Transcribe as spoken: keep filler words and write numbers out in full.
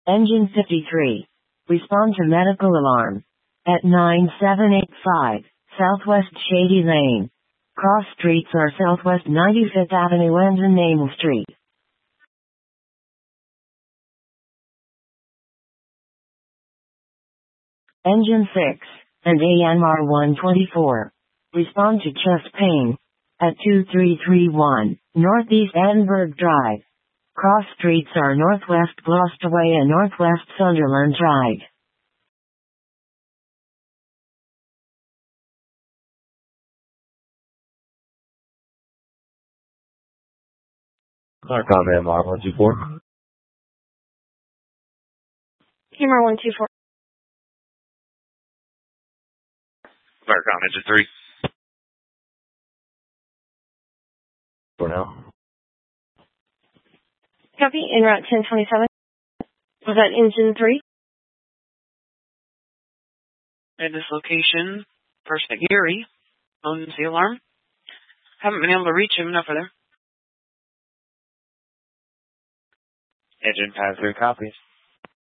Engine fifty-three. Respond to medical alarm. At nine seven eight five, Southwest Shady Lane. Cross streets are Southwest ninety-fifth Avenue and Name Street. Engine six, and A M R one twenty-four. Respond to chest pain. At two three three one, Northeast Edinburgh Drive. Cross streets are Northwest Gloucester Way and Northwest Sunderland Drive. Clark on M R one two four. M R one two four. Clark on engine three. For now. Copy, en route ten twenty-seven. Was that engine three? At this location, first at Gary, emergency alarm. Haven't been able to reach him, no further. Engine five three copies.